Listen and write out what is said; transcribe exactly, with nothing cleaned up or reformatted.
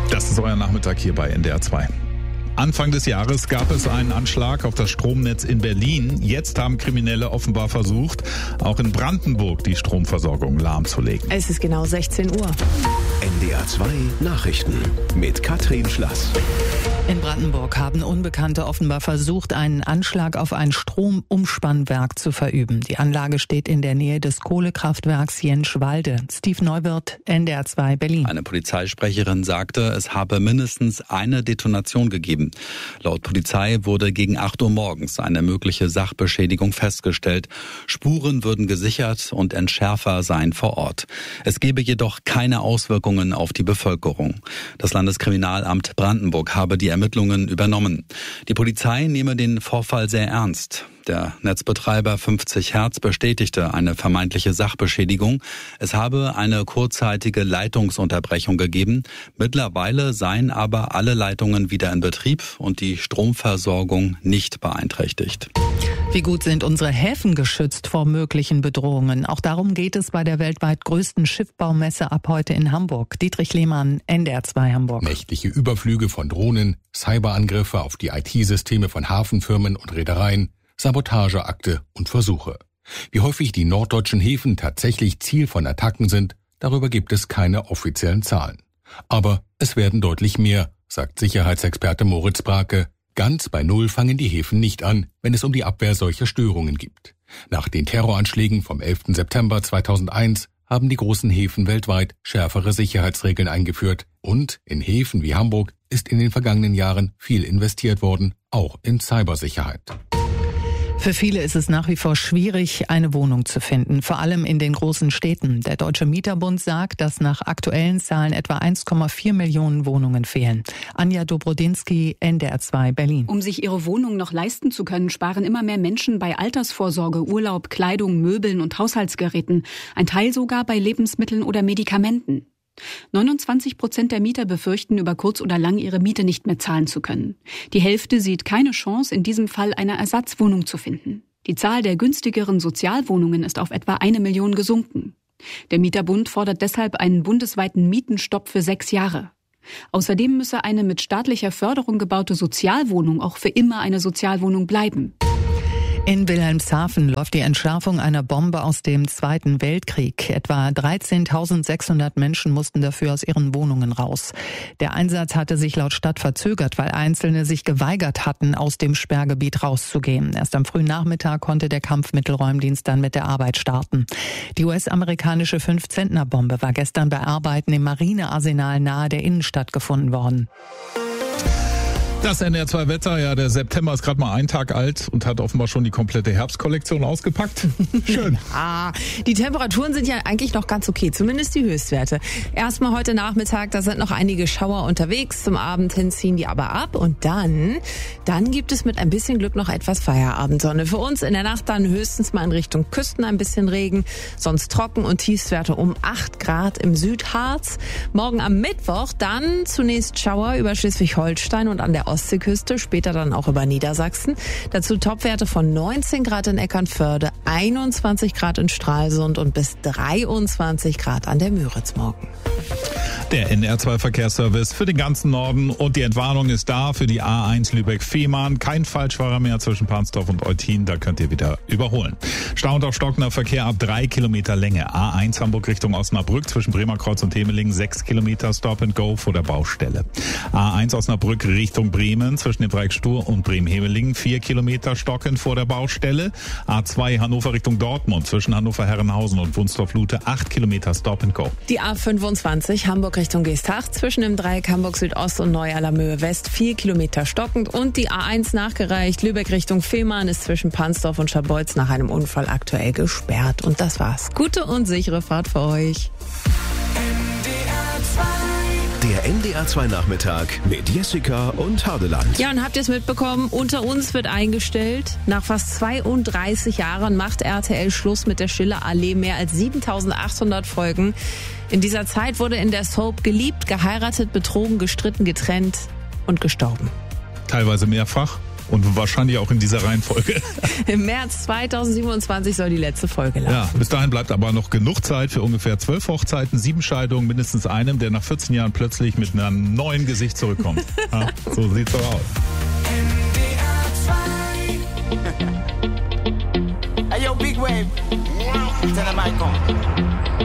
Das ist euer Nachmittag hier bei N D R zwei. Anfang des Jahres gab es einen Anschlag auf das Stromnetz in Berlin. Jetzt haben Kriminelle offenbar versucht, auch in Brandenburg die Stromversorgung lahmzulegen. Es ist genau sechzehn Uhr. N D R zwei Nachrichten mit Katrin Schlass. In Brandenburg haben Unbekannte offenbar versucht, einen Anschlag auf ein Stromumspannwerk zu verüben. Die Anlage steht in der Nähe des Kohlekraftwerks Jenschwalde. Steve Neuwirth, N D R zwei Berlin. Eine Polizeisprecherin sagte, es habe mindestens eine Detonation gegeben. Laut Polizei wurde gegen acht Uhr morgens eine mögliche Sachbeschädigung festgestellt. Spuren würden gesichert und Entschärfer seien vor Ort. Es gebe jedoch keine Auswirkungen auf die Bevölkerung. Das Landeskriminalamt Brandenburg habe die Ermittlungen übernommen. Die Polizei nehme den Vorfall sehr ernst. Der Netzbetreiber fünfzig Hertz bestätigte eine vermeintliche Sachbeschädigung. Es habe eine kurzzeitige Leitungsunterbrechung gegeben. Mittlerweile seien aber alle Leitungen wieder in Betrieb und die Stromversorgung nicht beeinträchtigt. Wie gut sind unsere Häfen geschützt vor möglichen Bedrohungen? Auch darum geht es bei der weltweit größten Schiffbaumesse ab heute in Hamburg. Dietrich Lehmann, N D R zwei Hamburg. Nächtliche Überflüge von Drohnen, Cyberangriffe auf die I T-Systeme von Hafenfirmen und Reedereien, Sabotageakte und Versuche. Wie häufig die norddeutschen Häfen tatsächlich Ziel von Attacken sind, darüber gibt es keine offiziellen Zahlen. Aber es werden deutlich mehr, sagt Sicherheitsexperte Moritz Brake. Ganz bei Null fangen die Häfen nicht an, wenn es um die Abwehr solcher Störungen geht. Nach den Terroranschlägen vom elften September zweitausendeins haben die großen Häfen weltweit schärfere Sicherheitsregeln eingeführt. Und in Häfen wie Hamburg ist in den vergangenen Jahren viel investiert worden, auch in Cybersicherheit. Für viele ist es nach wie vor schwierig, eine Wohnung zu finden, vor allem in den großen Städten. Der Deutsche Mieterbund sagt, dass nach aktuellen Zahlen etwa eins Komma vier Millionen Wohnungen fehlen. Anja Dobrodinsky, N D R zwei Berlin. Um sich ihre Wohnung noch leisten zu können, sparen immer mehr Menschen bei Altersvorsorge, Urlaub, Kleidung, Möbeln und Haushaltsgeräten. Ein Teil sogar bei Lebensmitteln oder Medikamenten. neunundzwanzig Prozent der Mieter befürchten, über kurz oder lang ihre Miete nicht mehr zahlen zu können. Die Hälfte sieht keine Chance, in diesem Fall eine Ersatzwohnung zu finden. Die Zahl der günstigeren Sozialwohnungen ist auf etwa eine Million gesunken. Der Mieterbund fordert deshalb einen bundesweiten Mietenstopp für sechs Jahre. Außerdem müsse eine mit staatlicher Förderung gebaute Sozialwohnung auch für immer eine Sozialwohnung bleiben. In Wilhelmshaven läuft die Entschärfung einer Bombe aus dem Zweiten Weltkrieg. Etwa dreizehntausendsechshundert Menschen mussten dafür aus ihren Wohnungen raus. Der Einsatz hatte sich laut Stadt verzögert, weil Einzelne sich geweigert hatten, aus dem Sperrgebiet rauszugehen. Erst am frühen Nachmittag konnte der Kampfmittelräumdienst dann mit der Arbeit starten. Die U S-amerikanische fünf-Zentner-Bombe war gestern bei Arbeiten im Marinearsenal nahe der Innenstadt gefunden worden. Das N D R zwei Wetter, ja, der September ist gerade mal einen Tag alt und hat offenbar schon die komplette Herbstkollektion ausgepackt. Schön. Ah, die Temperaturen sind ja eigentlich noch ganz okay, zumindest die Höchstwerte. Erstmal heute Nachmittag, da sind noch einige Schauer unterwegs, zum Abend hin ziehen die aber ab und dann, dann gibt es mit ein bisschen Glück noch etwas Feierabendsonne. Für uns in der Nacht dann höchstens mal in Richtung Küsten ein bisschen Regen, sonst trocken und Tiefstwerte um acht Grad im Südharz. Morgen am Mittwoch dann zunächst Schauer über Schleswig-Holstein und an der Ostseeküste, später dann auch über Niedersachsen. Dazu Topwerte von neunzehn Grad in Eckernförde, einundzwanzig Grad in Stralsund und bis dreiundzwanzig Grad an der Müritz morgen. Der N D R zwei Verkehrsservice für den ganzen Norden und die Entwarnung ist da für die A eins Lübeck-Fehmarn. Kein Falschfahrer mehr zwischen Pansdorf und Eutin, da könnt ihr wieder überholen. Stau und auch stockender Verkehr ab drei Kilometer Länge. A eins Hamburg Richtung Osnabrück zwischen Bremerkreuz und Temelingen, sechs Kilometer Stop and Go vor der Baustelle. A eins Osnabrück Richtung Bremen zwischen dem Dreieck Stur und Bremen-Hemelingen, vier Kilometer stockend vor der Baustelle. A zwei Hannover Richtung Dortmund zwischen Hannover-Herrenhausen und Wunstorf-Lute, acht Kilometer Stop and Go. Die A fünfundzwanzig Hamburg Richtung Geesthacht zwischen dem Dreieck Hamburg Südost und Neu-Allermöhe West, vier Kilometer stockend. Und die A eins nachgereicht Lübeck Richtung Fehmarn ist zwischen Pansdorf und Scharbeutz nach einem Unfall aktuell gesperrt. Und das war's. Gute und sichere Fahrt für euch. Der N D R zwei Nachmittag mit Jessica und Hardeland. Ja, und habt ihr es mitbekommen? Unter uns wird eingestellt. Nach fast zweiunddreißig Jahren macht R T L Schluss mit der Schiller-Allee. Mehr als siebentausendachthundert Folgen. In dieser Zeit wurde in der Soap geliebt, geheiratet, betrogen, gestritten, getrennt und gestorben. Teilweise mehrfach. Und wahrscheinlich auch in dieser Reihenfolge. Im März zweitausendsiebenundzwanzig soll die letzte Folge laufen. Ja, bis dahin bleibt aber noch genug Zeit für ungefähr zwölf Hochzeiten, sieben Scheidungen, mindestens einem, der nach vierzehn Jahren plötzlich mit einem neuen Gesicht zurückkommt. Ja, so sieht's doch aus. Hey, yo, Big Wave. Tell them I come.